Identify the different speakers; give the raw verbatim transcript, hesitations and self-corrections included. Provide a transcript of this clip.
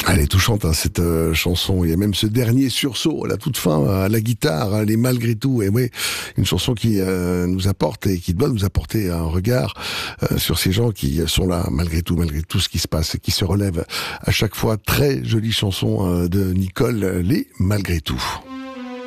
Speaker 1: Elle est touchante, hein, cette euh, chanson. Il y a même ce dernier sursaut à la toute fin, à la guitare, hein, les malgré tout. Et oui, une chanson qui euh, nous apporte et qui doit nous apporter un regard euh, sur ces gens qui sont là malgré tout, malgré tout ce qui se passe et qui se relèvent à chaque fois. Très jolie chanson euh, de Nicole, les malgré tout.